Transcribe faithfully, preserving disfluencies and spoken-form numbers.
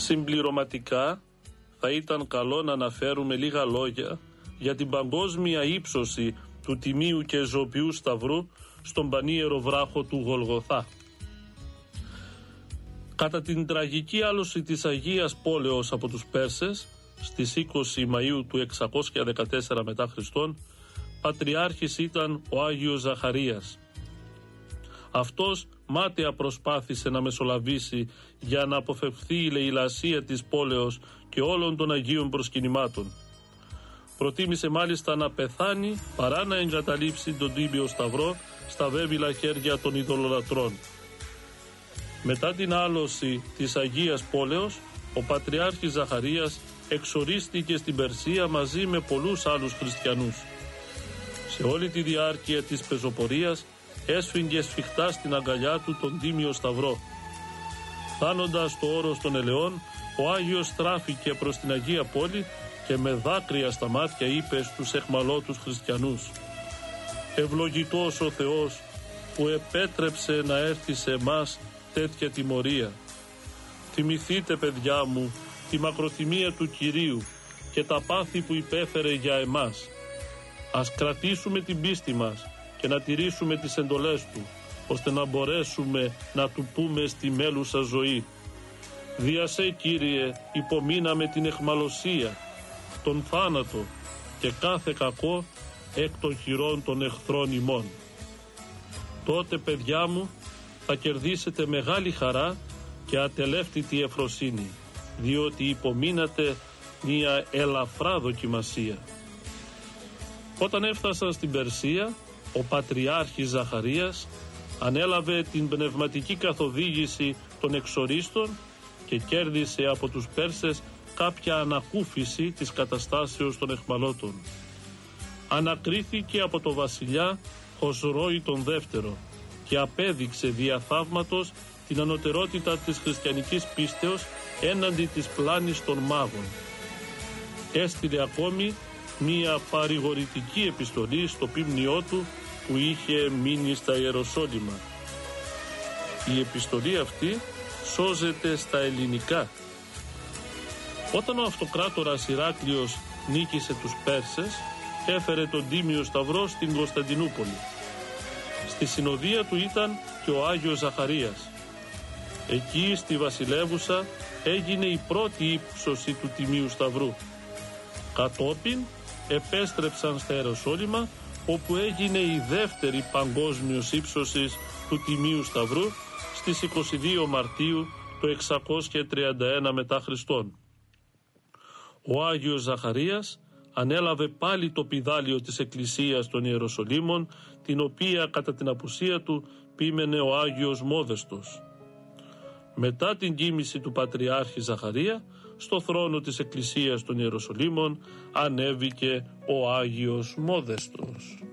Συμπληρωματικά θα ήταν καλό να αναφέρουμε λίγα λόγια για την παγκόσμια ύψωση του τιμίου και ζωπιού σταυρού στον πανίερο βράχο του Γολγοθά. Κατά την τραγική άλωση της Αγίας Πόλεως από τους Πέρσες στις είκοσι Μαΐου του εξακόσια δεκατέσσερα μετά Χριστόν, πατριάρχης ήταν ο Άγιος Ζαχαρίας. Αυτός μάταια προσπάθησε να μεσολαβήσει για να αποφευχθεί η λαιλασία της πόλεως και όλων των Αγίων προσκυνημάτων. Προτίμησε μάλιστα να πεθάνει παρά να εγκαταλείψει τον τίμιο σταυρό στα βέβυλα χέρια των ειδωλολατρών. Μετά την άλωση της Αγίας Πόλεως, ο Πατριάρχης Ζαχαρίας εξορίστηκε στην Περσία μαζί με πολλούς άλλους χριστιανούς. Σε όλη τη διάρκεια της πεζοπορίας έσφιγγε σφιχτά στην αγκαλιά του τον Τίμιο Σταυρό. Φτάνοντας στο όρος των Ελαιών, ο Άγιος στράφηκε προς την Αγία Πόλη και με δάκρυα στα μάτια είπε στους εχμαλώτους χριστιανούς: «Ευλογητός ο Θεός που επέτρεψε να έρθει σε εμάς τέτοια τιμωρία. Θυμηθείτε, παιδιά μου, τη μακροθυμία του Κυρίου και τα πάθη που υπέφερε για εμάς. Ας κρατήσουμε την πίστη μας και να τηρήσουμε τις εντολές Του, ώστε να μπορέσουμε να Του πούμε στη μέλουσα ζωή: Δια σε, Κύριε, υπομείναμε την εχμαλωσία, τον θάνατο και κάθε κακό εκ των χειρών των εχθρών ημών. Τότε, παιδιά μου, θα κερδίσετε μεγάλη χαρά και ατελεύτητη ευφροσύνη, διότι υπομείνατε μια ελαφρά δοκιμασία». Όταν έφτασαν στην Περσία, ο Πατριάρχης Ζαχαρίας ανέλαβε την πνευματική καθοδήγηση των εξορίστων και κέρδισε από τους Πέρσες κάποια ανακούφιση της καταστάσεως των εχμαλώτων. Ανακρίθηκε από το βασιλιά Χοσρόη τον δεύτερο και απέδειξε δια θαύματος την ανωτερότητα της χριστιανικής πίστεως έναντι της πλάνης των μάγων. Έστειλε ακόμη μία παρηγορητική επιστολή στο ποίμνιό του που είχε μείνει στα Ιεροσόλυμα. Η επιστολή αυτή σώζεται στα ελληνικά. Όταν ο αυτοκράτορας Ηράκλειος νίκησε τους Πέρσες, έφερε τον Τίμιο Σταυρό στην Κωνσταντινούπολη. Στη συνοδεία του ήταν και ο Άγιος Ζαχαρίας. Εκεί στη βασιλεύουσα έγινε η πρώτη ύψωση του Τιμίου Σταυρού. Κατόπιν επέστρεψαν στα Ιεροσόλυμα, όπου έγινε η δεύτερη παγκόσμιος ύψωσης του Τιμίου Σταυρού στις είκοσι δύο Μαρτίου του εξακόσια τριάντα ένα μετά Χριστόν. Ο Άγιος Ζαχαρίας ανέλαβε πάλι το πηδάλιο της Εκκλησίας των Ιεροσολύμων, την οποία κατά την απουσία του πείμενε ο Άγιος Μόδεστος. Μετά την κοίμηση του Πατριάρχη Ζαχαρία, στο θρόνο της Εκκλησίας των Ιεροσολύμων ανέβηκε ο Άγιος Μόδεστος.